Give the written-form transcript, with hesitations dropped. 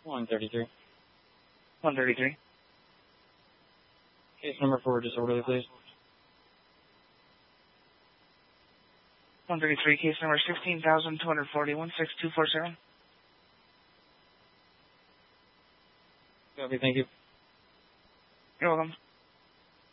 133. 133. Case number 4, disorderly, please. 133, case number 16,240, 16247. Copy, thank you.